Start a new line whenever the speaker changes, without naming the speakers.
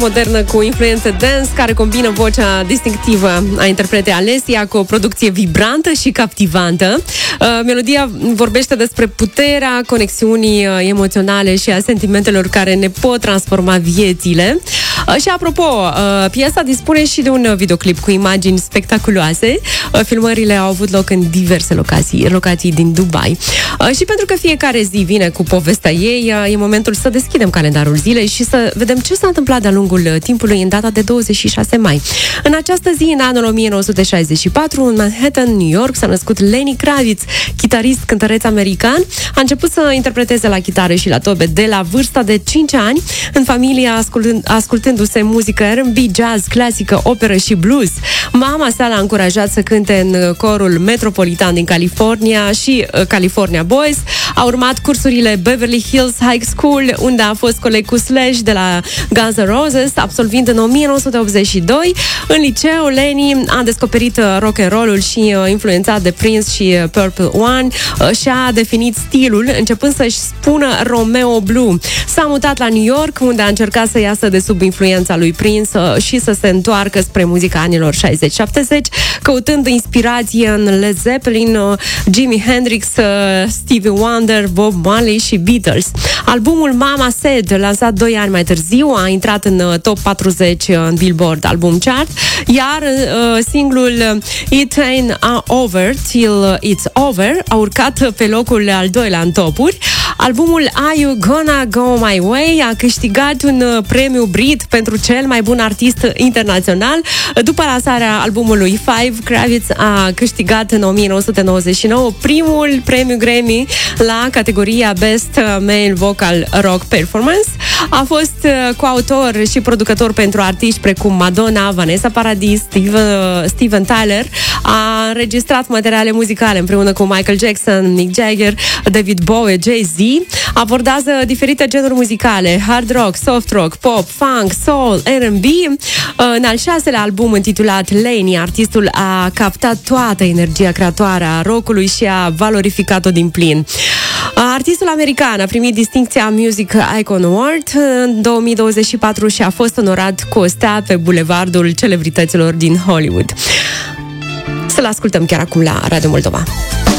modernă cu influențe dance, care combină vocea distinctivă a interpretei Alessia cu o producție vibrantă și captivantă. Melodia vorbește despre puterea conexiunii emoționale și a sentimentelor care ne pot transforma viețile. Și apropo, piesa dispune și de un videoclip cu imagini spectaculoase. Filmările au avut loc în diverse locații din Dubai. Și pentru că fiecare zi vine cu povestea ei, e momentul să deschidem calendarul zilei și să vedem ce s-a întâmplat de-a lungul timpului în data de 26 mai. În această zi, în anul 1964, în Manhattan, New York, s-a născut Lenny Kravitz, chitarist, cântăreț american. A început să interpreteze la chitară și la tobe de la vârsta de 5 ani, în familie ascultându-se muzică R&B, jazz, clasică, operă și blues. Mama sa l-a încurajat să cânte în corul metropolitan din California și California Boys. A urmat cursurile Beverly Hills High School, unde a fost coleg cu Slash de la Guns N' Roses, absolvind în 1982. În liceu, Lenny a descoperit rock and roll-ul și influențat de Prince și Purple One și-a definit stilul, începând să-și spună Romeo Blue. S-a mutat la New York, unde a încercat să iasă de sub influența lui Prince și să se întoarcă spre muzica anilor 60-70, căutând inspirație în Led Zeppelin, Jimi Hendrix, Stevie Wonder, Bob Marley și Beatles. Albumul Mama Said, lansat 2 ani mai târziu, a intrat în top 40 în Billboard Album Chart, iar singlul It Ain't Over Till It's Over a urcat pe locul al 2-lea în topuri. Albumul Are You Gonna Go My Way a câștigat un premiu Brit pentru cel mai bun artist internațional. După lansarea albumului Five, Kravitz a câștigat în 1999 primul premiu Grammy la categoria Best Male Vocal Rock Performance. A fost coautor și producător pentru artiști precum Madonna, Vanessa Paradis, Steven Tyler. A înregistrat materiale muzicale împreună cu Michael Jackson, Mick Jagger, David Bowie, Jay-Z. Abordează diferite genuri muzicale: hard rock, soft rock, pop, funk, soul, R&B. În al 6-lea album intitulat Lenny, artistul a captat toată energia creatoare a rockului și a valorificat-o din plin. Artistul american a primit distincția Music Icon Award în 2024 și a fost onorat cu o stea pe bulevardul celebrităților din Hollywood. Să-l ascultăm chiar acum la Radio Moldova.